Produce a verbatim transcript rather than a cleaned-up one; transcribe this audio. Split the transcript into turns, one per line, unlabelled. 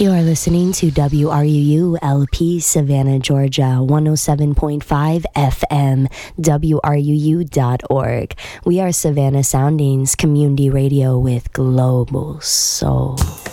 You are listening to W R U U L P Savannah, Georgia, one oh seven point five F M, W R U U dot org. We are Savannah Soundings Community Radio with Global Soul.